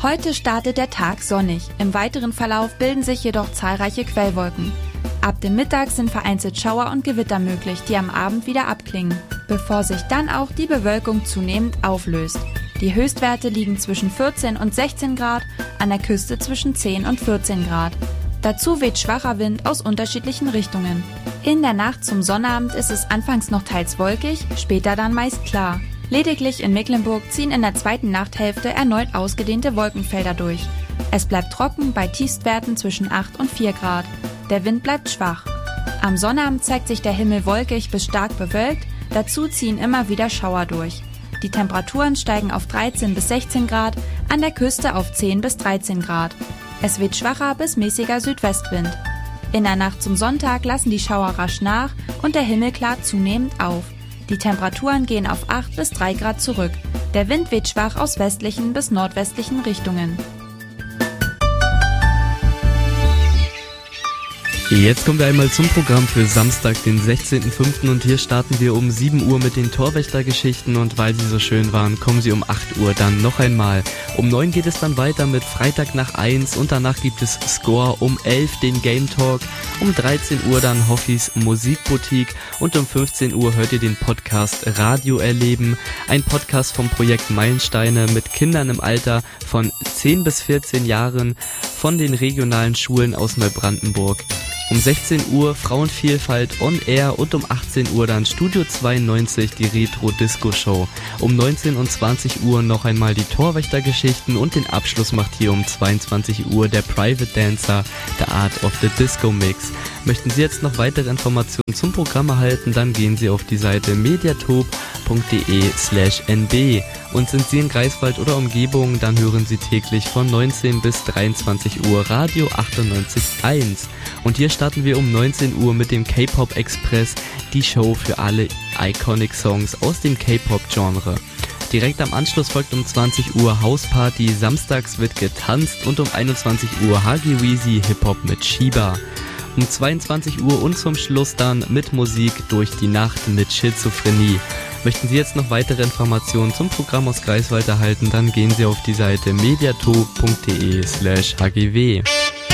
Heute startet der Tag sonnig. Im weiteren Verlauf bilden sich jedoch zahlreiche Quellwolken. Ab dem Mittag sind vereinzelt Schauer und Gewitter möglich, die am Abend wieder abklingen, bevor sich dann auch die Bewölkung zunehmend auflöst. Die Höchstwerte liegen zwischen 14 und 16 Grad, an der Küste zwischen 10 und 14 Grad. Dazu weht schwacher Wind aus unterschiedlichen Richtungen. In der Nacht zum Sonnabend ist es anfangs noch teils wolkig, später dann meist klar. Lediglich in Mecklenburg ziehen in der zweiten Nachthälfte erneut ausgedehnte Wolkenfelder durch. Es bleibt trocken bei Tiefstwerten zwischen 8 und 4 Grad. Der Wind bleibt schwach. Am Sonnabend zeigt sich der Himmel wolkig bis stark bewölkt, dazu ziehen immer wieder Schauer durch. Die Temperaturen steigen auf 13 bis 16 Grad, an der Küste auf 10 bis 13 Grad. Es weht schwacher bis mäßiger Südwestwind. In der Nacht zum Sonntag lassen die Schauer rasch nach und der Himmel klart zunehmend auf. Die Temperaturen gehen auf 8 bis 3 Grad zurück. Der Wind weht schwach aus westlichen bis nordwestlichen Richtungen. Jetzt kommen wir einmal zum Programm für Samstag, den 16.05. und hier starten wir um 7 Uhr mit den Torwächtergeschichten und weil sie so schön waren, kommen sie um 8 Uhr dann noch einmal. Um 9 geht es dann weiter mit Freitag nach 1 und danach gibt es Score, um 11 den Game Talk, um 13 Uhr dann Hoffis Musikboutique und um 15 Uhr hört ihr den Podcast Radio erleben, ein Podcast vom Projekt Meilensteine mit Kindern im Alter von 10 bis 14 Jahren von den regionalen Schulen aus Neubrandenburg. Um 16 Uhr Frauenvielfalt on Air und um 18 Uhr dann Studio 92, die Retro-Disco-Show. Um 19 und 20 Uhr noch einmal die Torwächtergeschichten und den Abschluss macht hier um 22 Uhr der Private Dancer, The Art of the Disco Mix. Möchten Sie jetzt noch weitere Informationen zum Programm erhalten, dann gehen Sie auf die Seite mediatop.de/nb. Und sind Sie in Greifswald oder Umgebung, dann hören Sie täglich von 19 bis 23 Uhr Radio 98.1. Und hier starten wir um 19 Uhr mit dem K-Pop Express, die Show für alle Iconic Songs aus dem K-Pop-Genre. Direkt am Anschluss folgt um 20 Uhr Hausparty, samstags wird getanzt und um 21 Uhr Huggy Weezy Hip-Hop mit Shiba. Um 22 Uhr und zum Schluss dann mit Musik durch die Nacht mit Schizophrenie. Möchten Sie jetzt noch weitere Informationen zum Programm aus Greifswald erhalten, dann gehen Sie auf die Seite mediatop.de/hgw.